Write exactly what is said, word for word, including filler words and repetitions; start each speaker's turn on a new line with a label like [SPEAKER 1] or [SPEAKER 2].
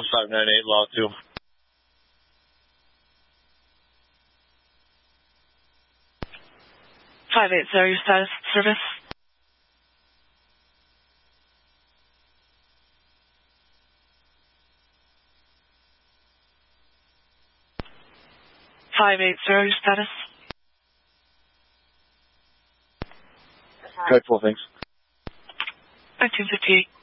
[SPEAKER 1] five nine eight, law two.
[SPEAKER 2] five eight zero, your status, service. five eight zero, your status.
[SPEAKER 1] Code four, thanks.
[SPEAKER 2] nineteen fifty-eight.